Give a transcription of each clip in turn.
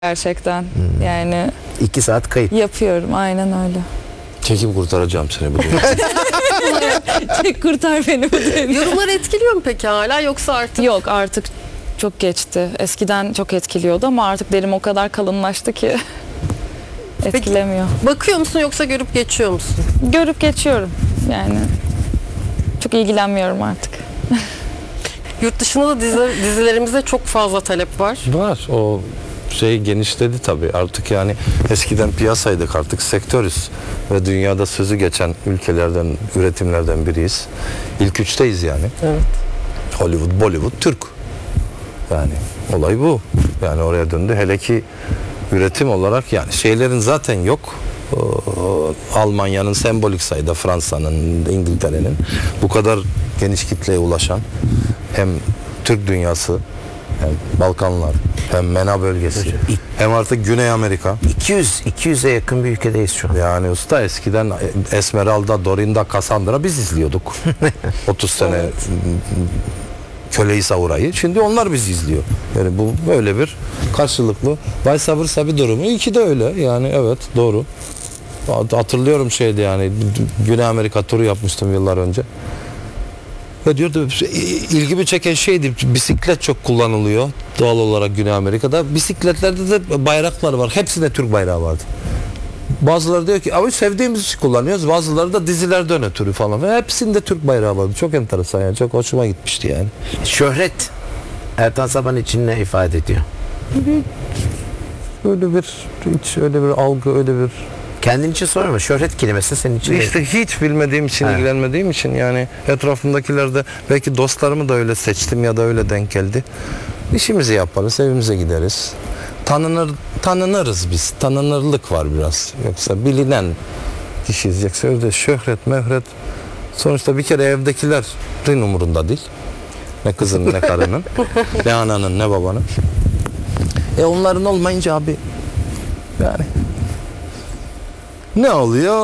gerçekten. Yani 2 saat kayıp. yapıyorum, aynen öyle. Çekip kurtaracağım seni bu dünyada. Çek kurtar beni bu dünya. Yorumlar etkiliyor mu peki hala, yoksa artık? Yok, artık çok geçti. Eskiden çok etkiliyordu ama artık derim o kadar kalınlaştı ki etkilemiyor. Bakıyor musun yoksa görüp geçiyor musun? Görüp geçiyorum yani. Çok ilgilenmiyorum artık. Yurt dışında da dizilerimize çok fazla talep var. Var. O şey genişledi tabii. Artık yani eskiden piyasaydık, artık sektörüz. Ve dünyada sözü geçen ülkelerden, üretimlerden biriyiz. İlk 3'teyiz yani. Evet. Hollywood, Bollywood, Türk. Yani olay bu. Yani oraya döndü. Hele ki üretim olarak yani şeylerin zaten yok. Almanya'nın sembolik sayıda, Fransa'nın, İngiltere'nin bu kadar geniş kitleye ulaşan hem Türk dünyası, hem Balkanlar, hem MENA bölgesi, hem artık Güney Amerika. 200'e yakın bir ülkedeyiz şu an. Yani usta eskiden Esmeralda, Dorinda, Cassandra biz izliyorduk. 30 sene köleyi savurayı. Şimdi onlar bizi izliyor. Yani bu böyle bir karşılıklı bay sabırsa bir durumu. İki de öyle. Yani evet, doğru. Hatırlıyorum şeydi yani, Güney Amerika turu yapmıştım yıllar önce. Ve diyordu, ilgimi çeken şeydi, bisiklet çok kullanılıyor doğal olarak Güney Amerika'da. Bisikletlerde de bayraklar var. Hepsinde Türk bayrağı vardı. Bazıları diyor ki abi sevdiğimiz için kullanıyoruz. Bazıları da dizilerden ötürü falan. Ve hepsinde Türk bayrağı vardı. Çok enteresan yani. Çok hoşuma gitmişti yani. Şöhret Ertan Saban için ne ifade ediyor? Öyle bir hiç öyle bir algı, öyle bir Kendin için sorma. Şöhret kelimesi senin için İşte hiç bilmediğim için, Evet. ilgilenmediğim için yani etrafımdakilerde belki dostlarımı da öyle seçtim ya da öyle denk geldi. İşimizi yaparız, evimize gideriz. Tanınırız biz. Tanınırlık var biraz. Yoksa bilinen kişiyiz. Yoksa öyle şöhret, mehret. Sonuçta bir kere evdekilerin umurunda değil. Ne kızın, ne karının, ne ananın, ne babanın. Onların olmayınca abi yani ne oluyor?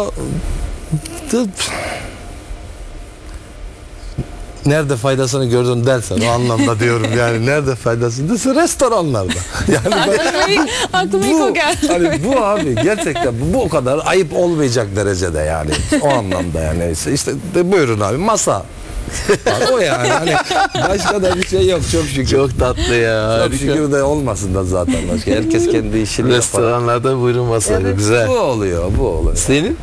Nerede faydasını gördün dersen o anlamda diyorum yani, nerede faydasını? Restoranlarda. Yani Aklıma ilk o geldi. hani bu abi gerçekten bu o kadar ayıp olmayacak derecede yani. O anlamda yani. İşte buyurun abi, masa. O yani hani başka da bir şey yok çok şükür. Çok tatlı ya. Çok şükür de olmasın da zaten başka. Herkes kendi işini yapar. Restoranlarda buyurun masaya. Evet, Güzel. Bu oluyor. Senin?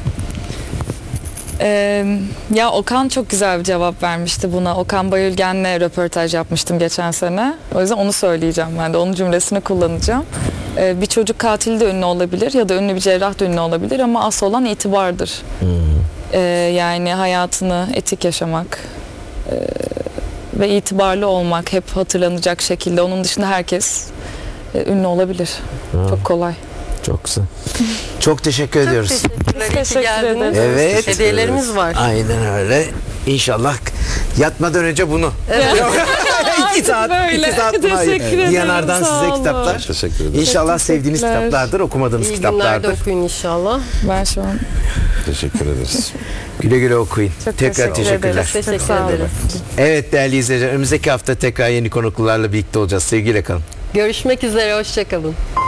Ya Okan çok güzel bir cevap vermişti buna. Okan Bayülgen'le röportaj yapmıştım geçen sene. O yüzden onu söyleyeceğim ben de. Onun cümlesini kullanacağım. Bir çocuk katili de ünlü olabilir ya da ünlü bir cerrah da ünlü olabilir ama asıl olan itibardır. Yani hayatını etik yaşamak ve itibarlı olmak, hep hatırlanacak şekilde. Onun dışında herkes ünlü olabilir. Çok kolay. Çok güzel. Çok teşekkür ediyoruz. Teşekkürler. İyi ki Teşekkür geldiniz. ederim. Evet. Hediyelerimiz var. Aynen öyle. İnşallah yatmadan önce bunu. Evet. 2 saat, Böyle. 2 saat buna ayır. Teşekkür ederim, Diyanar'dan sağ size olun. kitaplar. Teşekkür ederim. İnşallah sevdiğiniz Teşekkürler. kitaplardır, okumadığınız İyi günlerde kitaplardır. okuyun inşallah. Ben şu an Teşekkür ederiz. Güle güle okuyun. çok Tekrar teşekkürler. ederiz. Teşekkür Çok sağ olun. ederiz. Evet değerli izleyiciler, önümüzdeki hafta tekrar yeni konuklarla birlikte olacağız. Sevgiyle kalın. Görüşmek üzere, hoşça kalın.